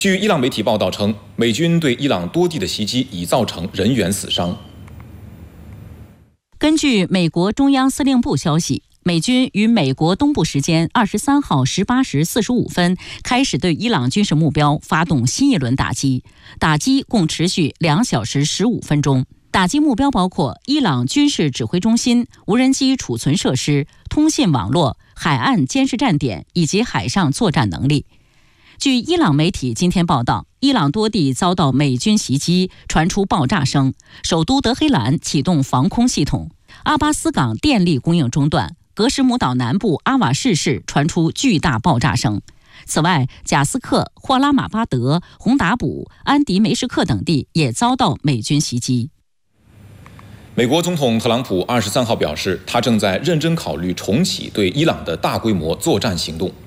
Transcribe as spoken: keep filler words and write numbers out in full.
据伊朗媒体报道称，美军对伊朗多地的袭击已造成人员死伤。 根据美国中央司令部消息，美军于美国东部时间二十三号十八时四十五分开始对伊朗军事目标发动新一轮打击，打击共持续两小时十五分钟。打击目标包括伊朗军事指挥中心、无人机储存设施、通信网络、海岸监视站点以及海上作战能力。据伊朗媒体今天报道，伊朗多地遭到美军袭击，传出爆炸声，首都德黑兰启动防空系统，阿巴斯港电力供应中断，格什姆岛南部阿瓦士市传出巨大爆炸声。此外，贾斯克、霍拉马巴德、洪达卜、安迪梅什克等地也遭到美军袭击。 美国总统特朗普二十三号表示，他正在认真考虑重启对伊朗的大规模作战行动。